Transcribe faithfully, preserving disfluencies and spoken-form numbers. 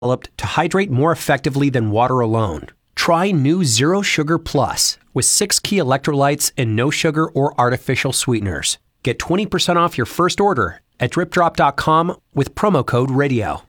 developed to hydrate more effectively than water alone. Try new Zero Sugar Plus with six key electrolytes and no sugar or artificial sweeteners. Get twenty percent off your first order at drip drop dot com with promo code radio.